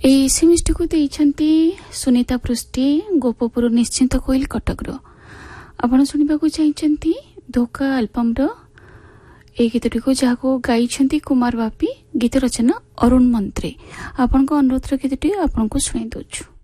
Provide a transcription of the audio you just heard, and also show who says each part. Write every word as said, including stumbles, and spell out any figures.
Speaker 1: SMS T को देइछंती सुनीता पृष्टि गोपपुर निश्चिंत कोइल कटक रो आपण सुनिबा को चाहछंती धोखा एल्बम रो ए गीतटी को जाको गाइछंती कुमार बापी गीत रचना अरुण मंत्री आपण को अनुरोध रे गीतटी आपण को सुनाई दोछु।